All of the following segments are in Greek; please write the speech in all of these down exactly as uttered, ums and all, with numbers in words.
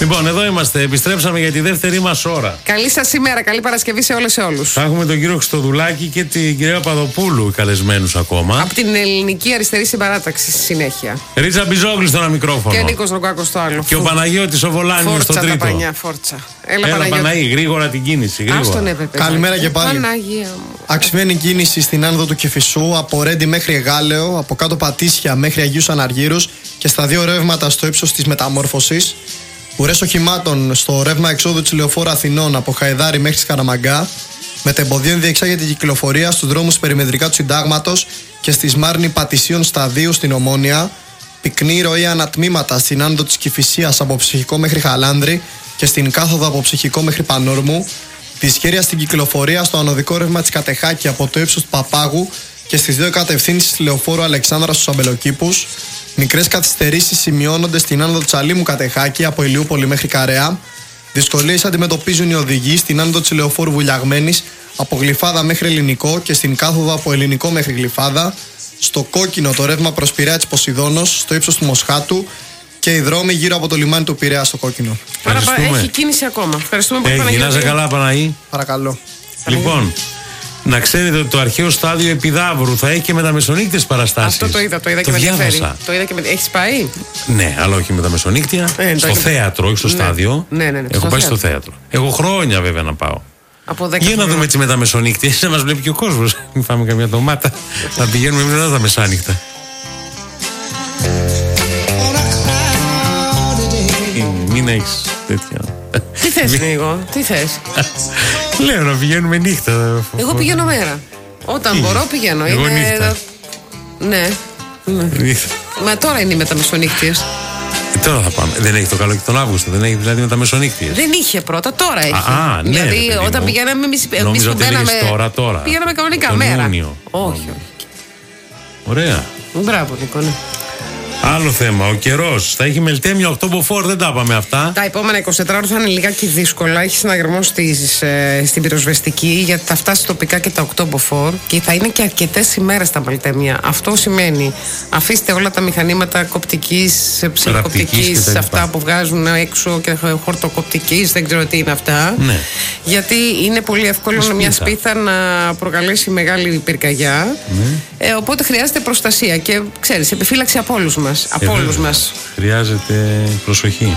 Λοιπόν, εδώ είμαστε. Επιστρέψαμε για τη δεύτερη μας ώρα. Καλή σας ημέρα, καλή Παρασκευή σε όλες και όλους. Θα έχουμε τον κύριο Χριστοδουλάκη και την κυρία Παπαδοπούλου καλεσμένους ακόμα. Από την Ελληνική Αριστερή Συμπαράταξη στη συνέχεια. Ρίτσα Μπιζόγλου στο ένα μικρόφωνο. Και Νίκος Ρογκάκος στο άλλο. Και ο Παναγιώτης ο Βολάνιος στο τρίτο. Τα πανιά, φόρτσα. Έλα, Έλα Παναγί, γρήγορα την κίνηση. Γρήγορα. Καλημέρα και πάλι. Παναγία μου. Αξιμένη κίνηση στην άνοδο του Κηφισού, από Ρέντι μέχρι Εγάλεο, από κάτω Πατήσια μέχρι Αγίους Αναργύρους και στα δύο ρεύματα στο ύψος της Μεταμόρφωσης. Ουρές οχημάτων στο ρεύμα εξόδου της Λεωφόρου Αθηνών από Χαϊδάρι μέχρι Σκαραμαγκά. Μετεμποδίων διεξάγεται κυκλοφορία στους δρόμους περιμετρικά του Συντάγματος και στη Σμάρνη Πατησίων Σταδίου στην Ομόνια. Πυκνή ροή ανατμήματα στην άνοδο της Κηφισίας από Ψυχικό μέχρι Χαλάνδρη και στην κάθοδο από Ψυχικό μέχρι Πανόρμου. Δυσχέρεια στην κυκλοφορία στο ανωδικό ρεύμα της Κατεχάκη από το ύψος του Παπάγου και στις δύο κατευθύνσεις της Λεωφόρου Αλεξάνδρα στους Αμπελοκήπους. Μικρές καθυστερήσεις σημειώνονται στην άνοδο της Αλήμου Κατεχάκη από Ηλιούπολη μέχρι Καρεά. Δυσκολίες αντιμετωπίζουν οι οδηγοί στην άνοδο της Λεωφόρου Βουλιαγμένης από Γλυφάδα μέχρι Ελληνικό και στην κάθοδο από Ελληνικό μέχρι Γλυφάδα. Στο κόκκινο το ρεύμα προς Πειραιά της Ποσειδώνος στο ύψος του Μοσχάτου και οι δρόμοι γύρω από το λιμάνι του Πειραιά στο κόκκινο. Άρα έχει κίνηση ακόμα. Ευχαριστούμε πολύ. Έχει, να είσαι καλά, Παναγί. Παρακαλώ. Λοιπόν, να ξέρετε ότι το αρχαίο στάδιο Επιδαύρου θα έχει και μεταμεσονύκτιες παραστάσεις. Αυτό το είδα, το είδα το και με ενδιαφέρει. Το είδα και με... Έχεις πάει? Ναι, αλλά όχι μεταμεσονύκτια. Ε, στο θέατρο, όχι στο ναι. στάδιο. Ναι, ναι, ναι, Έχω στο πάει θέατρο. στο θέατρο. Έχω χρόνια βέβαια να πάω. Από δέκα Για να δούμε τις μεταμεσονύκτιες. Να μας βλέπει και ο κόσμος. Μην φάμε καμιά ντομάτα. Θα πηγαίνουμε εμείς μετά τα μεσάνυχτα. Μην έχεις τέτοια. Τι θες, Νίκο, τι θες? Λέω να πηγαίνουμε νύχτα. Εγώ πηγαίνω μέρα. Όταν μπορώ πηγαίνω. Εγώ είναι... νύχτα. Ναι. ναι. Μα τώρα είναι οι μεταμεσονύκτιες. Ε, τώρα θα πάμε. Δεν έχει το καλό και τον Αύγουστο. Δεν έχει δηλαδή μεταμεσονύκτιες. Δεν είχε πρώτα, τώρα έχει. Α, ναι, δηλαδή ρε, όταν μου. πηγαίναμε εμείς Νόμιζα που ότι μπαίναμε. τώρα, τώρα. Πηγαίναμε κανονικά τον μέρα. Ιούνιο. Όχι, όχι. Ωραία. Μπράβο, Νίκο, ναι. Άλλο θέμα, ο καιρός. Θα έχει μελτέμια οκτώ μποφόρ, δεν τα είπαμε αυτά. Τα επόμενα εικοσιτέσσερα ώρες θα είναι λιγάκι δύσκολα. Έχει συναγερμό στις, ε, στην πυροσβεστική, γιατί θα φτάσει τοπικά και τα οκτώ μποφόρ και θα είναι και αρκετές ημέρες τα μελτέμια. Αυτό σημαίνει αφήστε όλα τα μηχανήματα κοπτικής, ψηλοκοπτικής, αυτά που βγάζουν έξω και χορτοκοπτικής, δεν ξέρω τι είναι αυτά. Ναι. Γιατί είναι πολύ εύκολο σπίθα. μια σπίθα να προκαλέσει μεγάλη πυρκαγιά. Ναι. Ε, οπότε χρειάζεται προστασία και ξέρεις, επιφύλαξη από όλους μας. Από όλους μας. Χρειάζεται προσοχή.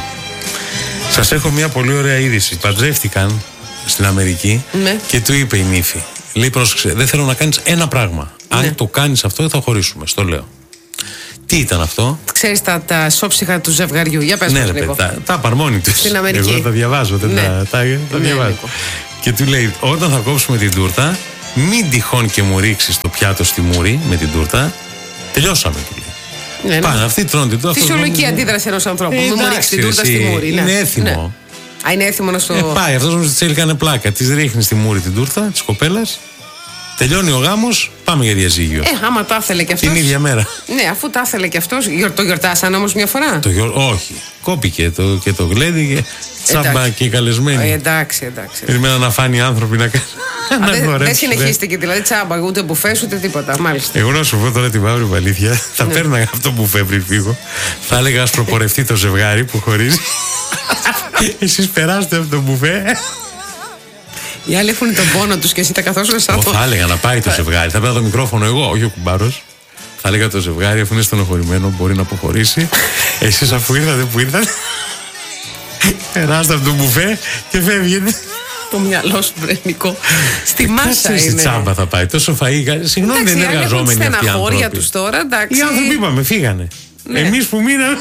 Σας έχω μια πολύ ωραία είδηση. Παντρεύτηκαν στην Αμερική ναι. και του είπε η νύφη. Λέει, πρόσεξε, δεν θέλω να κάνεις ένα πράγμα. Αν ναι. το κάνεις αυτό, θα χωρίσουμε. Στο λέω. Τι ήταν αυτό? Ξέρεις τα, τα σώψυχα του ζευγαριού. Για πες ναι, μας ρε, λίγο. Τα, τα απαρμόνι τους. Στην Αμερική. Εγώ τα διαβάζω. Δεν ναι. τα, τα, τα ναι, διαβάζω. Ναι, και του λέει, όταν θα κόψουμε την τούρτα, μην τυχόν και μου ρίξεις το πιάτο στη μούρη με την τούρτα. Τελειώσαμε, του λέει. Ναι, ναι. Πάνε, αυτοί τρώνε την τούρτα. Φυσιολογική αντίδραση ενός ανθρώπου. Μην μου ρίξει την τούρτα στη μούρη. Είναι ναι. έθιμο. Ναι. Α, είναι έθιμο να στο. Ε, πάει, αυτός όμως της έκανε πλάκα. Της ρίχνει στη μούρη την τούρτα της κοπέλας. Τελειώνει ο γάμος, πάμε για διαζύγιο. Ε, άμα τα ήθελε κι αυτός. Την ίδια μέρα. Ναι, αφού τα ήθελε κι αυτός. Το γιορτάσαν όμως μια φορά. Το γιορ... Όχι. Κόπηκε το, και το γλέντι και τσάμπα εντάξει. και οι καλεσμένοι. Ε, εντάξει, εντάξει. Περιμέναν να φάνε οι άνθρωποι να κάνουν. Δεν συνεχίστηκε δηλαδή τσάμπα, ούτε μπουφέ ούτε τίποτα. Μάλιστα. Εγώ να σου πω τώρα την μαύρη αλήθεια. Θα ναι. πέρναγα αυτό το μπουφέ πριν φύγω. Θα έλεγα ας προπορευτεί το ζευγάρι που χωρίζει. Εσείς περάστε αυτό το μπουφέ. Οι άλλοι έχουν τον πόνο τους και εσύ τα καθόσουν σαν το. Θα έλεγα να πάει το ζευγάρι. Θα πέρα το μικρόφωνο εγώ, όχι ο κουμπάρος. Θα έλεγα το ζευγάρι, αφού είναι στενοχωρημένο, μπορεί να αποχωρήσει. Εσείς αφού ήρθατε που ήρθατε, περάστε από το μπουφέ και φεύγετε. Το μυαλό σου, βρενικό. Στη μάσα είναι. Στη τσάμπα θα πάει. Τόσο φαΐ. Συγγνώμη, δεν είναι εργαζόμενοι αυτοί οι άνθρωποι. Τους τώρα, εντάξει. Οι άνθρωποι είπαμε, φύγανε. Ναι. Εμείς που μείναμε.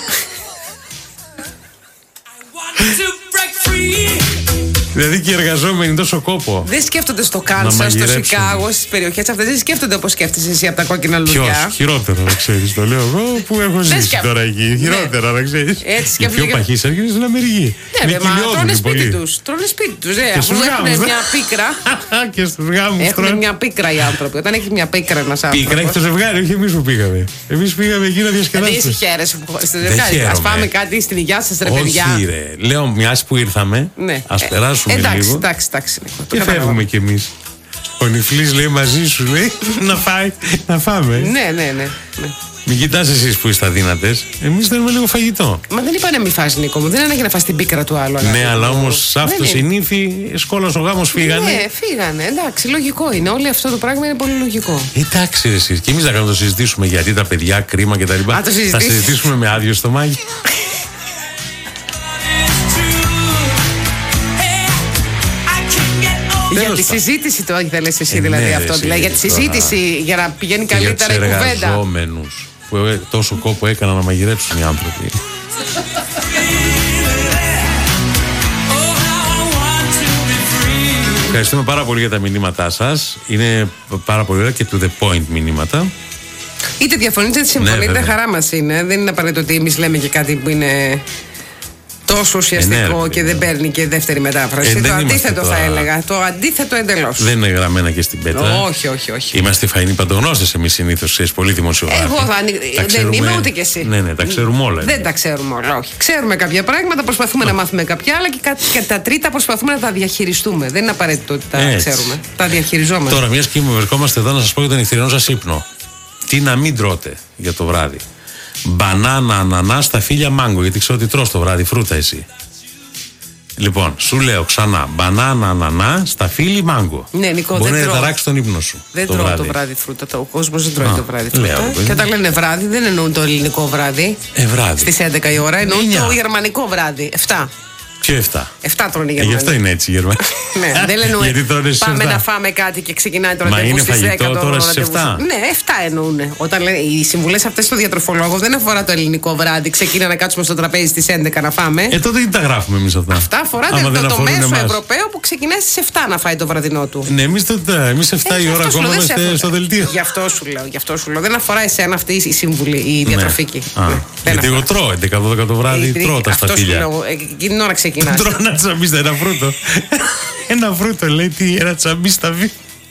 Δηλαδή και οι εργαζόμενοι τόσο κόπο. Δεν σκέφτονται στο Κάνσας, στο Σικάγο, στις περιοχές αυτές. Δεν σκέφτονται όπως σκέφτεσαι εσύ από τα κόκκινα λουλιά. Ποιος, χειρότερο να ξέρεις, το λέω εγώ που έχω ζήσει σκέφ... τώρα εκεί. Χειρότερα να ξέρεις. Οι πιο παχείς έρχονται στην Αμερική. Ναι, ρε, μα τρώνε σπίτι τους. Τρώνε σπίτι τους. Αφού έχουν μια πίκρα. Και στους γάμους. Έχουν μια πίκρα οι άνθρωποι. Όταν έχει μια πίκρα ένας άνθρωπος. Πίκρα έχει το ζευγάρι, όχι εμείς που πήγαμε. Εμείς πήγαμε εκεί να διασκεδάσουμε. Δεν εσύ χαίρεσαι που χωρίς το ζευγάρι. Ας πάμε κάτι στην υγειά σας, ρε παιδιά. Όχι, ρε. Λέω μιας που ήρθαμε. Ας περάσουμε λίγο. Εντάξει, εντάξει. Και φεύγουμε κι εμείς. Ο Νιφλής λέει μαζί σου, λέει, να φάει, να φάμε. Ναι, ναι, ναι. Μην κοιτάς εσείς που είστε αδύνατες. Εμείς θέλουμε λίγο φαγητό. Μα δεν είπανε μη φας, Νίκο μου. Δεν είναι να φας την πίκρα του άλλου. Ναι, αλλά όμως αυτός η νύφη, σκόλας ο γάμος φύγανε. Ναι, φύγανε. Εντάξει, λογικό είναι. Όλο αυτό το πράγμα είναι πολύ λογικό. Εντάξει, εσείς. Και εμείς θα κάνουμε το συζητήσουμε γιατί τα παιδιά, κρίμα κτλ. Θα συζητήσουμε με άδειο στομάχι. Για τη συζήτηση το ήθελες εσύ, ε, δηλαδή ναι, αυτό. Δηλαδή, για τη συζήτηση, τώρα, για να πηγαίνει καλύτερα η κουβέντα. Για τους εργαζόμενους που τόσο κόπο έκαναν να μαγειρέψουν οι άνθρωποι. Ευχαριστούμε πάρα πολύ για τα μηνύματά σας. Είναι πάρα πολύ ωραία και to the point μηνύματα. Είτε διαφωνείτε είτε συμφωνείτε, ναι, χαρά μας είναι. Δεν είναι απαραίτητο ότι εμείς λέμε και κάτι που είναι τόσο ουσιαστικό, ναι, και δεν παίρνει και δεύτερη μετάφραση. Ε, το αντίθετο θα έλεγα. Το αντίθετο εντελώς. Δεν είναι γραμμένα και στην πέτρα. Όχι, όχι, όχι. Είμαστε φαϊνοί παντογνώστες εμείς συνήθως, πολύ δημοσιογράφοι. Εγώ θα, δεν ξέρουμε, είμαι ούτε κι εσύ. Ναι, ναι, τα ξέρουμε όλα. Δεν τα ξέρουμε όλα, όχι. Ξέρουμε κάποια πράγματα, προσπαθούμε να μάθουμε κάποια άλλα και, και τα τρίτα προσπαθούμε να τα διαχειριστούμε. Δεν είναι απαραίτητο ότι τα έτσι ξέρουμε. Τα διαχειριζόμαστε. Τώρα, μιας και βρισκόμαστε εδώ, να σας πω για τον νυχτερινό σας ύπνο. Τι να μην τρώτε για το βράδυ. Μπανάνα, ανανά, σταφύλια, μάγκο. Γιατί ξέρω ότι τρως το βράδυ φρούτα εσύ. Λοιπόν, σου λέω ξανά. Μπανάνα, ανανά, σταφύλι, μάγκο. Ναι, Νικό, μπορεί δεν να ταράξει τον ύπνο σου. Δεν το τρώω βράδυ. το βράδυ φρούτα. Ο κόσμος δεν τρώει Α, το βράδυ φρούτα. Λέω, και όταν λένε βράδυ, δεν εννοούν το ελληνικό βράδυ. Ε, βράδυ. Στις έντεκα η ώρα, εννοούν το γερμανικό βράδυ. εφτά. Ποιο εφτά. εφτά τρώνε οι Γερμανοί. Ε, γι' αυτό είναι έτσι οι Γερμανοί. Ναι, δεν εννοούν. Πάμε εφτά. Να φάμε κάτι και ξεκινάει το ραντεβού. Μα είναι φαγητό τώρα στις εφτά. Ναι, εφτά εννοούν. Όταν λένε, οι συμβουλές αυτές στο διατροφολόγο δεν αφορά το ελληνικό βράδυ. Ξεκινά να κάτσουμε στο τραπέζι στις έντεκα να φάμε. Ε, τότε τι τα γράφουμε εμείς αυτά. Αυτά αφορά το, το, το μέσο εμάς. Ευρωπαίο που ξεκινάει στις εφτά να φάει το βραδινό του. Ναι, εμείς τότε. Εμείς εφτά η ώρα ακόμα είμαστε στο δελτίο. Γι' αυτό σου λέω. Γι' αυτό σου λέω. Δεν αφορά εσένα αυτή η συμβουλή, η διατροφική. Γιατί εγώ τρώω έντεκα δώδεκα το βράδυ, τρώω τα σταφύλια. Εκείνη την ώρα ξεκινά. Τσαμπίστα, ένα φρούτο. Ένα φρούτο λέει, τι, ένα τσαμπίστα βι.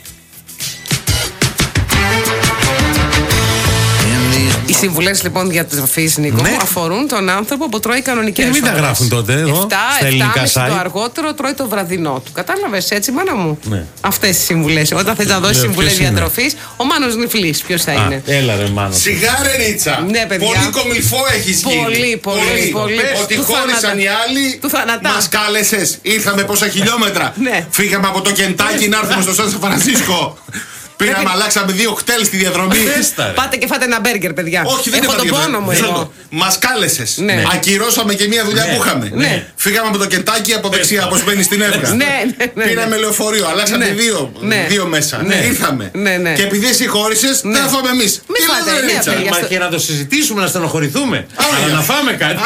Οι συμβουλές λοιπόν διατροφής, Νίκο, ναι, αφορούν τον άνθρωπο που τρώει κανονικές ώρες. Και μην τα γράφουν τότε εδώ, εφτά, στα ελληνικά site. Το αργότερο τρώει το βραδινό του. Κατάλαβες έτσι, μάνα μου. Ναι. Αυτές οι συμβουλές. Όταν θες να δώσεις συμβουλές διατροφής, ο Μάνος Νιφλής, ποιος θα είναι. Α, έλα ρε Μάνο. Σιγάρε Ρίτσα. Ναι, παιδιά. Πολύ κομιλφό έχεις γίνει. Πολύ, πολύ, πολύ. πολύ. Ότι χώρισαν οι άλλοι. Μας κάλεσες. Ήρθαμε πόσα χιλιόμετρα. Ναι. Φύγαμε από το Κεντάκι να έρθουμε στο Σαν Φρανσίσκο. Πήγαμε, πρέπει... αλλάξαμε δύο χτέλ στη διαδρομή. Πάτε και φάτε ένα μπέργκερ, παιδιά. Όχι, δεν έχω τον πόνο μου εγώ. Μας κάλεσες. Ναι. Ακυρώσαμε και μια δουλειά, ναι, που είχαμε. Ναι. Φύγαμε από το Κεντάκι από δεξιά, όπως μπαίνει στην Εύκα. Ναι, ναι, ναι. Πήραμε λεωφορείο, αλλάξαμε, ναι, δύο, ναι, δύο μέσα. Ναι. Ήρθαμε. Ναι, ναι. Και επειδή εσύ χώρισες, ναι, δεν θα φάμε εμείς. Μην φάτε, ναι, μα και να το συζητήσουμε, να στενοχωρηθούμε. Αλλά να φάμε κάτι.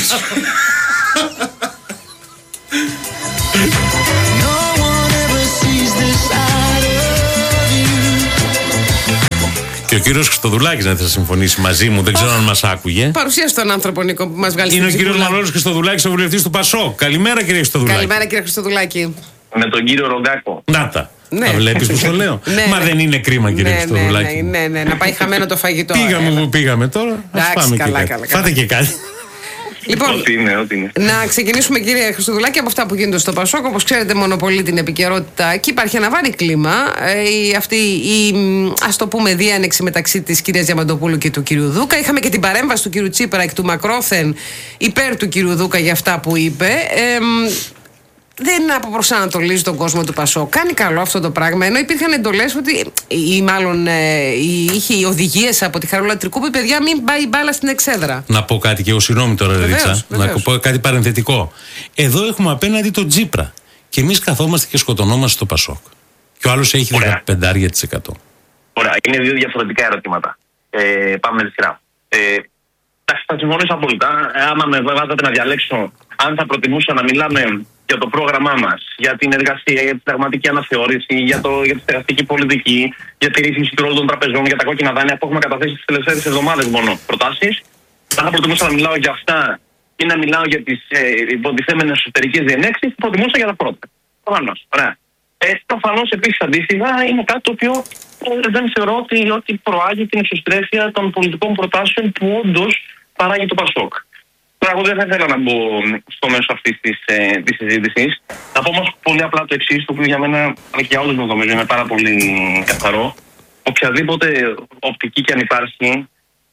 Και ο κύριος Χριστοδουλάκης να θα συμφωνήσει μαζί μου, δεν ξέρω αν μας άκουγε. Παρουσίασε τον άνθρωπο, Νίκο, που μας βγάλει. Είναι ο κύριος Μανώλης Χριστοδουλάκης, ο βουλευτής του ΠΑΣΟΚ. Καλημέρα, κύριε Χριστοδουλάκη. Καλημέρα, κύριε Χριστοδουλάκη. Με τον κύριο Ρογκάκο. Να τα. Ναι. Τα βλέπεις που στο λέω. Ναι, μα ναι, δεν είναι κρίμα, κύριε ναι, Χριστοδουλάκη. Ναι, ναι, ναι, να πάει χαμένο το φαγητό. Πήγαμε που πήγαμε τώρα. Ας πάμε καλά, και καλά, κάτι. Φάτε και κάτι. Λοιπόν, ό,τι είναι, ό,τι είναι. Να ξεκινήσουμε, κύριε Χριστοδουλάκη, από αυτά που γίνονται στο Πασόκ. Όπως ξέρετε, μονοπολεί την επικαιρότητα. Εκεί υπάρχει ένα βάρη κλίμα. Ε, αυτή η, ας το πούμε, διένεξη μεταξύ της κυρίας Διαμαντοπούλου και του κυρίου Δούκα. Είχαμε και την παρέμβαση του κυρίου Τσίπρα εκ του Μακρόθεν υπέρ του κυρίου Δούκα για αυτά που είπε. Ε, δεν αποπροσανατολίζει τον κόσμο του Πασόκ. Κάνει καλό αυτό το πράγμα. Ενώ υπήρχαν εντολές ότι, ή μάλλον ε, είχε οδηγίες από τη Χαρούλα Τρικούπη, παιδιά, μην πάει μπάλα στην εξέδρα. Να πω κάτι και εγώ, συγγνώμη τώρα, Ρίτσα. Να πω κάτι παρενθετικό. Εδώ έχουμε απέναντι τον Τσίπρα. Και εμείς καθόμαστε και σκοτωνόμαστε στο Πασόκ. Και ο άλλος έχει δεκαπέντε τοις εκατό. Ωραία. Είναι δύο διαφορετικά ερωτήματα. Ε, πάμε με τη σειρά. Ε, θα συμφωνήσω απόλυτα. Άμα με βάζατε να διαλέξω, αν θα προτιμούσα να μιλάμε για το πρόγραμμά μας, για την εργασία, για τη συνταγματική αναθεώρηση, για, το, για τη στεγαστική πολιτική, για τη ρύθμιση του ρόλου των τραπεζών, για τα κόκκινα δάνεια που έχουμε καταθέσει τις τελευταίες εβδομάδες μόνο προτάσεις. Αν θα προτιμούσα να μιλάω για αυτά ή να μιλάω για τις ε, υποτιθέμενες εσωτερικές διενέξεις, θα προτιμούσα για τα πρώτα. Προφανώς. Ωραία. Ε, προφανώς επίσης αντίστοιχα είναι κάτι το οποίο ε, δεν θεωρώ ότι, ότι προάγει την εξωστρέφεια των πολιτικών προτάσεων που όντως παράγει το Πασόκ. Τώρα, εγώ δεν θα ήθελα να μπω στο μέσο αυτή τη ε, συζήτηση. Θα πω όμως πολύ απλά το εξής, το οποίο για μένα, αλλά και για όλους μου νομίζω, είναι πάρα πολύ καθαρό. Οποιαδήποτε οπτική και αν υπάρχει,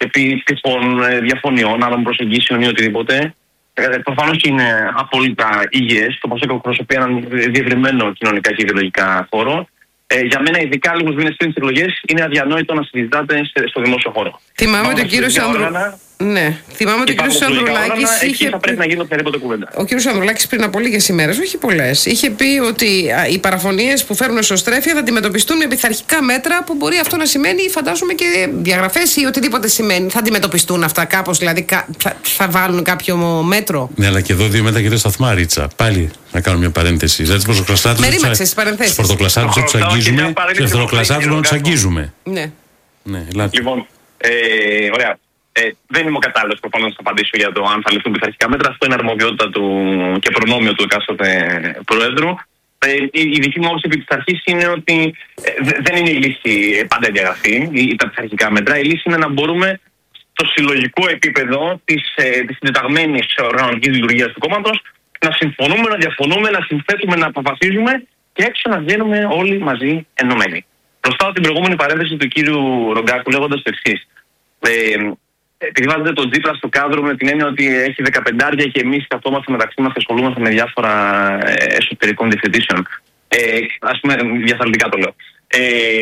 επί τυχόν διαφωνιών, άλλων προσεγγίσεων ή οτιδήποτε. Προφανώς και είναι απόλυτα υγιές. Το ΠΑΣΟΚ εκπροσωπεί έναν διευρυμένο κοινωνικά και ιδεολογικά χώρο. Ε, για μένα, ειδικά λίγους μήνες πριν τις εκλογές, είναι αδιανόητο να συζητάτε στο δημόσιο χώρο. Θυμάμαι τον κύριο Σανδρουλάκη. Ναι, θυμάμαι τον κύριο Σανδρουλάκη. Είχε... θα πρέπει να γίνει οποιαδήποτε κουβέντα. Ο κύριος Σανδρουλάκης πριν από λίγες ημέρες, όχι πολλές, είχε πει ότι οι παραφωνίες που φέρουν εσωστρέφεια θα αντιμετωπιστούν με πειθαρχικά μέτρα, που μπορεί αυτό να σημαίνει, φαντάζομαι, και διαγραφές ή οτιδήποτε σημαίνει. Θα αντιμετωπιστούν αυτά κάπως, δηλαδή θα, θα βάλουν κάποιο μέτρο. Ναι, αλλά και εδώ δύο μέτρα και δύο σταθμά, Ρίτσα. Πάλι να κάνω μια παρένθεση. Δηλαδή, στους πρωτοκλασσάτους να τους αγγίζουμε, στους δευτεροκλασσάτους να τους αγγίζουμε. Ναι. Ναι, ελάτε. Λοιπόν, ε, ωραία. Ε, δεν είμαι ο κατάλληλος προφανώς να απαντήσω για το αν θα ληφθούν πειθαρχικά μέτρα. Αυτό είναι αρμοδιότητα του και προνόμιο του εκάστοτε Προέδρου. Ε, η, η δική μου άποψη επί της αρχής είναι ότι ε, δεν είναι η λύση πάντα η διαγραφή ή τα πειθαρχικά μέτρα. Η λύση είναι να μπορούμε στο συλλογικό επίπεδο της, ε, της συντεταγμένης οργανωτικής λειτουργίας του κόμματος να συμφωνούμε, να διαφωνούμε, να συνθέτουμε, να αποφασίζουμε και έξω να βγαίνουμε όλοι μαζί ενωμένοι. Προστάω την προηγούμενη παρένθεση του κύριου Ρογκάκου λέγοντας το εξής. Ε, Επειδή βάζετε τον Τζίπρα στο κάδρο με την έννοια ότι έχει δεκαπεντάρια και εμείς καθόμαστε μεταξύ μας και ασχολούμαστε με διάφορα εσωτερικών διευθετήσεων. Ε, ας πούμε, διαθαλτικά το λέω. Ε,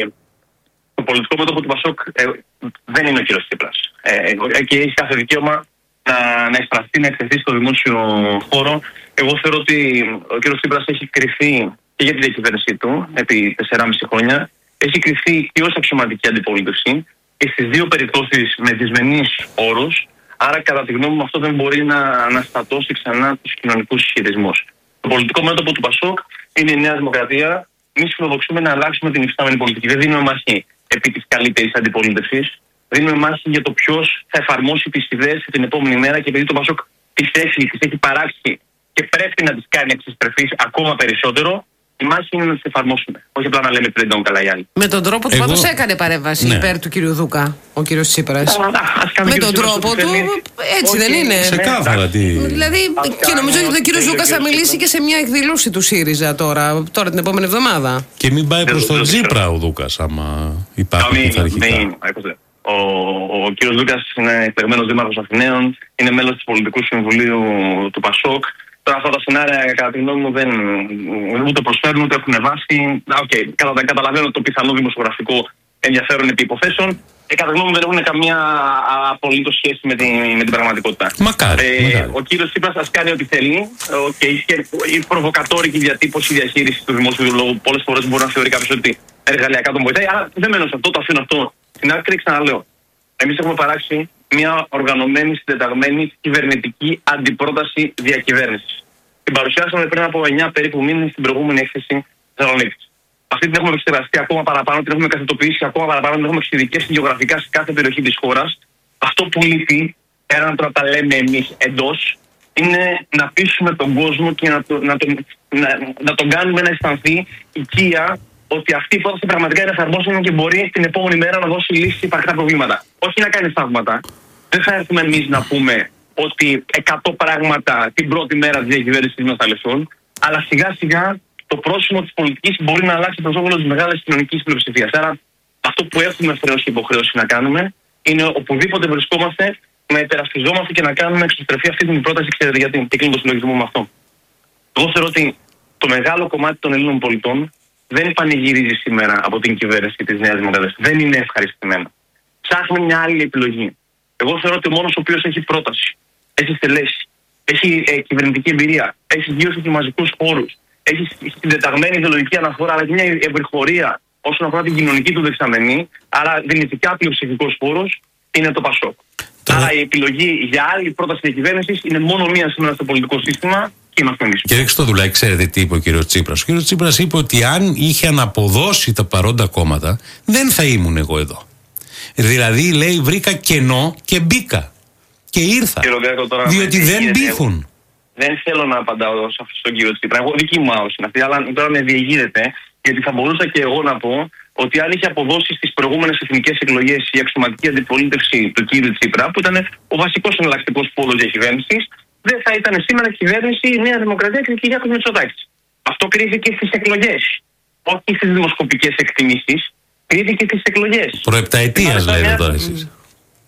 το πολιτικό μέτωπο του ΠΑΣΟΚ ε, δεν είναι ο κύριος Τσίπρας. Ε, και έχει κάθε δικαίωμα να, να εκφραστεί, να εκθεθεί στο δημόσιο χώρο. Εγώ θεωρώ ότι ο κύριος Τσίπρας έχει κρυφθεί και για τη διακυβέρνησή του επί τεσσεράμισι χρόνια. Έχει κρυφθεί και ως αξιωματική αντιπολίτευση. Και στις δύο περιπτώσεις με δυσμενείς όρους, άρα κατά τη γνώμη μου αυτό δεν μπορεί να αναστατώσει ξανά τους κοινωνικούς ισχυρισμούς. Το πολιτικό μέτωπο του ΠΑΣΟΚ είναι η Νέα Δημοκρατία. Εμείς φιλοδοξούμε να αλλάξουμε την υφιστάμενη πολιτική. Δεν δίνουμε μάχη επί της καλύτερης αντιπολίτευσης. Δίνουμε μάχη για το ποιος θα εφαρμόσει τις ιδέες την επόμενη μέρα και επειδή το ΠΑΣΟΚ τις έχει, τις έχει παράξει και πρέπει να τις κάνει εξισπρεφείς ακόμα περισσότερο. Η μάχη είναι να τις εφαρμόσουμε. Όχι απλά να λέμε ότι δεν ήταν καλά οι άλλοι. Με τον τρόπο του πάντως έκανε παρέμβαση ναι. υπέρ του κύριου Δούκα, ο κύριος Τσίπρας. Με τον τρόπο του, έτσι δεν είναι. Ξεκάθαρα τι. Δηλαδή, και νομίζω ότι ο κύριος Δούκας θα μιλήσει και σε μια εκδήλωση του ΣΥΡΙΖΑ τώρα, τώρα την επόμενη εβδομάδα. Και μην πάει προς τον Τσίπρα ο Δούκας, άμα υπάρχουν πειθαρχικά. Ο, ο κύριος Δούκας είναι εκλεγμένος δήμαρχος Αθηναίων, είναι μέλος του Πολιτικού Συμβουλίου του ΠΑΣΟΚ. Τώρα αυτά τα σενάρια κατά τη γνώμη μου δεν ούτε προσφέρουν ούτε έχουν βάση. Okay, κατα, καταλαβαίνω το πιθανό δημοσιογραφικό ενδιαφέρον επί υποθέσεων. Ε, κατά τη γνώμη μου δεν έχουν καμία απολύτως σχέση με την, με την πραγματικότητα. Μακάρι, ε, μακάρι. Ο κύριος Τσίπρας ας κάνει ό,τι θέλει. Okay, και η προβοκατόρικη διατύπωση, η διαχείριση του δημόσιου λόγου πολλές φορές μπορεί να θεωρεί κάποιος ότι εργαλειακά τον βοηθάει. Αλλά δεν μένω σε αυτό, το αφήνω αυτό στην άκρη. Ξαναλέω. Εμείς έχουμε παράξει μια οργανωμένη, συντεταγμένη κυβερνητική αντιπρόταση διακυβέρνησης. Την παρουσιάσαμε πριν από εννιά περίπου μήνες στην προηγούμενη έκθεση Θεσσαλονίκης. Αυτή την έχουμε εξεργαστεί ακόμα παραπάνω, την έχουμε καθετοποιήσει ακόμα παραπάνω, την έχουμε εξειδικεύσει γεωγραφικά σε κάθε περιοχή της χώρας. Αυτό που λείπει, πέραν τώρα τα λέμε εμείς εντός, είναι να πείσουμε τον κόσμο και να, το, να, τον, να, να τον κάνουμε να αισθανθεί οικία ότι αυτή η πρόταση πραγματικά είναι εφαρμόσιμη και μπορεί την επόμενη μέρα να δώσει λύση σε υπαρκτά προβλήματα. Όχι να κάνει θαύματα. Δεν θα έρθουμε εμείς να πούμε ότι εκατό πράγματα την πρώτη μέρα της διακυβέρνησης μας θα λεφθούν, αλλά σιγά σιγά το πρόσημο της πολιτικής μπορεί να αλλάξει προς όφελος της μεγάλης κοινωνικής πλειοψηφίας. Άρα αυτό που έχουμε χρέος και υποχρέωση να κάνουμε είναι οπουδήποτε βρισκόμαστε να υπερασπιζόμαστε και να κάνουμε εξωστρεφή αυτή την πρόταση. Ξέρετε γιατί, και κλείνω το συλλογισμό με αυτό. Εγώ θεωρώ ότι το μεγάλο κομμάτι των Ελλήνων πολιτών δεν πανηγυρίζει σήμερα από την κυβέρνηση της Νέας Δημοκρατίας. Δεν είναι ευχαριστημένο. Ψάχνει μια άλλη επιλογή. Εγώ θεωρώ ότι ο μόνος ο οποίος έχει πρόταση, έχει στελέσει, έχει ε, κυβερνητική εμπειρία, έχει γύρω στους μαζικούς χώρους, έχει συντεταγμένη ιδεολογική αναφορά, αλλά και μια ευρυχωρία όσον αφορά την κοινωνική του δεξαμενή, άρα δυνητικά πλειοψηφικός χώρος, είναι το ΠΑΣΟΚ. Τώρα... Άρα η επιλογή για άλλη πρόταση διακυβέρνησης είναι μόνο μία σήμερα στο πολιτικό σύστημα. Κύριε Χριστοδουλάκη, ξέρετε τι είπε ο κύριος Τσίπρας? Ο κύριος Τσίπρας είπε ότι αν είχε αναποδώσει τα παρόντα κόμματα, δεν θα ήμουν εγώ εδώ. Δηλαδή, λέει, βρήκα κενό και μπήκα. Και ήρθα. Γκάκο, διότι με δεν μπήχουν. Δεν θέλω να απαντάω σε αυτόν τον κύριο Τσίπρα. Εγώ δική μου άποψη είναι αυτή, αλλά τώρα με διηγείρεται, γιατί θα μπορούσα και εγώ να πω ότι αν είχε αποδώσει στις προηγούμενες εθνικές εκλογές η αξιωματική αντιπολίτευση του κύριου Τσίπρα, που ήταν ο βασικός εναλλακτικός πόλος διακυβέρνησης, δεν θα ήταν σήμερα κυβέρνηση η Νέα Δημοκρατία και ο Κυριάκος Μητσοτάκης. Αυτό κρίθηκε στις εκλογές. Όχι στις δημοσκοπικές εκτιμήσεις, κρίθηκε στις εκλογές. Προεπταετίας λέτε τώρα εσείς.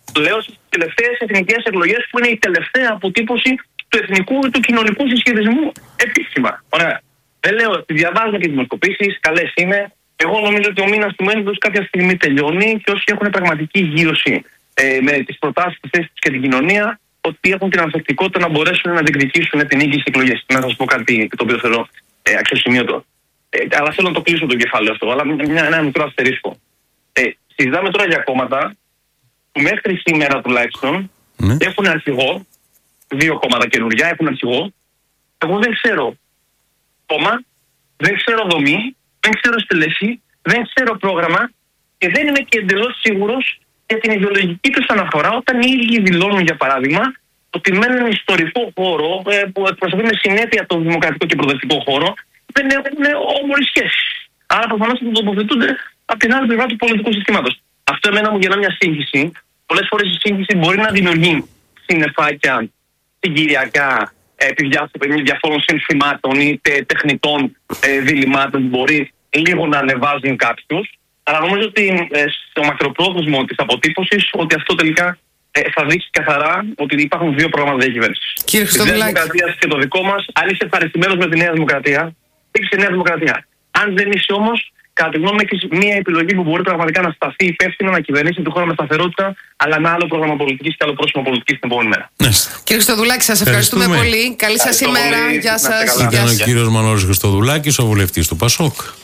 Λέω στις τελευταίες εθνικές εκλογές που είναι η τελευταία αποτύπωση του εθνικού ή του κοινωνικού συσχετισμού. Επίσημα. Ωραία. Δεν λέω ότι διαβάζω και δημοσκοπήσεις, καλές είναι. Εγώ νομίζω ότι ο μήνας του μέλητος κάποια στιγμή τελειώνει και όσοι έχουν πραγματική γύρωση ε, με τις προτάσεις, τις θέσεις και την κοινωνία, ότι έχουν την ανθεκτικότητα να μπορέσουν να διεκδικήσουν την νίκη στις εκλογές. Να σας πω κάτι το οποίο θεωρώ ε, αξιοσημείωτο. Ε, αλλά θέλω να το κλείσω το κεφάλαιο αυτό, αλλά μια, ένα μικρό αστερίσκο. Ε, συζητάμε τώρα για κόμματα που μέχρι σήμερα τουλάχιστον mm. έχουν αρχηγό, δύο κόμματα καινούργια έχουν αρχηγό. Εγώ δεν ξέρω κόμμα, δεν ξέρω δομή, δεν ξέρω στελέχη, δεν ξέρω πρόγραμμα και δεν είμαι και εντελώς σίγουρος για την ιδεολογική τους αναφορά όταν οι ίδιοι δηλώνουν, για παράδειγμα, ότι με έναν ιστορικό χώρο ε, που εκπροσωπεί με συνέπεια τον δημοκρατικό και προοδευτικό χώρο δεν έχουν όμορφη σχέση. Άρα προφανώς θα τοποθετούνται από την άλλη πλευρά του πολιτικού συστήματος. Αυτό εμένα μου γεννά μια σύγχυση. Πολλές φορές η σύγχυση μπορεί να δημιουργεί συννεφάκια συγκυριακά επί διαφόρων συνθημάτων ή τε, τεχνητών ε, διλημάτων που μπορεί λίγο να ανεβάζουν κάποιους. Αλλά νομίζω ότι ε, στο μακροπρόθεσμο της αποτύπωσης ότι αυτό τελικά ε, θα δείξει καθαρά ότι υπάρχουν δύο προγράμματα διακυβέρνησης. Κύριε Χριστοδουλάκη. Η Νέα Δημοκρατία και το δικό μας, αν είσαι ευχαριστημένος με τη Νέα Δημοκρατία, έχεις Νέα Δημοκρατία. Αν δεν είσαι όμως, κατά τη γνώμη μου, έχεις μία επιλογή που μπορεί πραγματικά να σταθεί υπεύθυνα, να κυβερνήσει τη χώρα με σταθερότητα, αλλά ένα άλλο πρόγραμμα πολιτικής και άλλο πρόσωπο πολιτικής την επόμενη μέρα. Κύριε Χριστοδουλάκη, σας ευχαριστούμε πολύ. Καλή σας ημέρα. Γεια σας. Ήταν ο κύριος Μανώρης Χριστοδουλάκης, ο βουλευτής του ΠΑΣΟΚ.